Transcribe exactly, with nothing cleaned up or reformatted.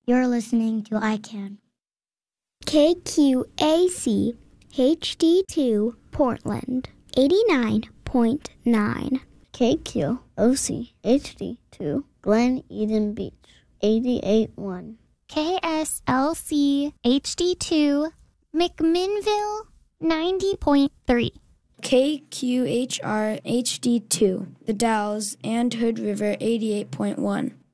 You're listening to I CAN. K Q A C H D two Portland, eighty-nine point nine. K Q O C H D two Glen Eden Beach, eighty-eight point one. K S L C H D two McMinnville, ninety point three. K Q H R H D two The Dalles and Hood River, eighty-eight point one.